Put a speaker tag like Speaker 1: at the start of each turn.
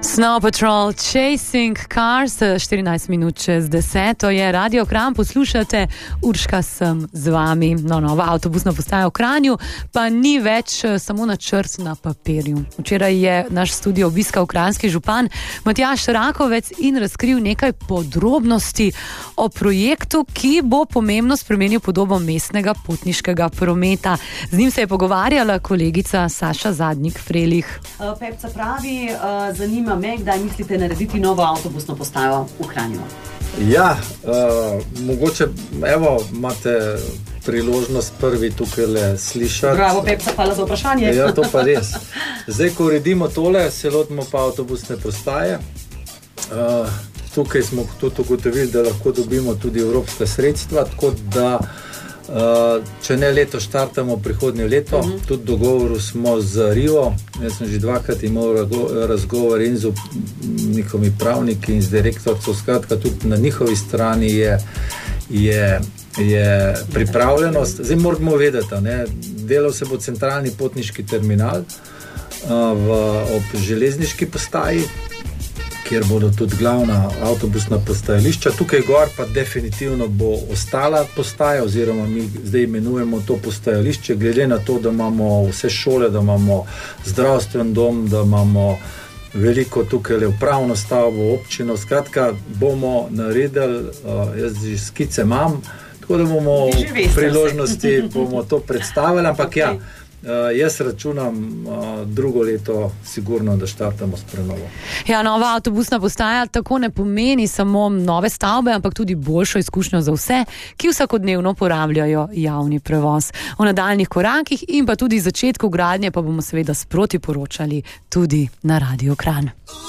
Speaker 1: Snow Patrol, Chasing Cars, 14 minut čez 10, je Radio Kranj, poslušate, Urška sem z vami. Nova avtobusna postaja v Kranju, pa ni več samo načrt na papirju. Včeraj je naš studio obiskal kranjski župan Matjaž Rakovec in razkril nekaj podrobnosti o projektu, ki bo pomembno spremenil podobo mestnega potniškega prometa. Z njim se je pogovarjala kolegica Saša Zadnik-Frelih.
Speaker 2: Pepca pravi, zanima me, kdaj mislite narediti novo avtobusno postajo v Kranju?
Speaker 3: Ja, mogoče, evo, imate priložnost prvi tukaj le slišati.
Speaker 2: Bravo, Pepca, hvala za vprašanje.
Speaker 3: Ja, to pa res. Zdaj, ko uredimo tole, se lotimo pa avtobusne postaje. Tukaj smo tudi ugotovili, da lahko dobimo tudi evropska sredstva, tako da če ne leto, štartamo prihodnje leto. Tudi dogovoru smo z Rivo. Jaz sem že dvakrat imel razgovor in z njihovimi pravniki in z direktorcem. Skratka, tudi na njihovi strani je pripravljenost. Zdaj moramo vedeti, delal se bo centralni potniški terminal ob železniški postaji, kjer bodo tudi glavna avtobusna postajališča. Tukaj gor pa definitivno bo ostala postaja, oziroma mi zdaj imenujemo to postajališče, glede na to, da imamo vse šole, da imamo zdravstven dom, da imamo veliko tukaj upravno stavbo, občino. Skratka, bomo naredili, jaz že skice imam, tako da bomo v priložnosti bomo to predstavili, ampak ja, jaz računam drugo leto sigurno, da štartamo s prenovo.
Speaker 1: Ja, nova avtobusna postaja tako ne pomeni samo nove stavbe, ampak tudi boljšo izkušnjo za vse, ki vsakodnevno uporabljajo javni prevoz. O nadaljnjih korakih in pa tudi začetku gradnje pa bomo seveda sproti poročali tudi na Radio Kranj.